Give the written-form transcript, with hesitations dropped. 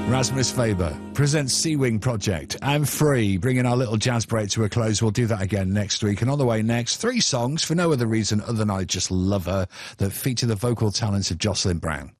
Rasmus Faber presents Sea-Wing Project and Free, bringing our little jazz break to a close. We'll do that again next week. And on the way next, 3 songs, for no other reason other than I just love her, that feature the vocal talents of Jocelyn Brown.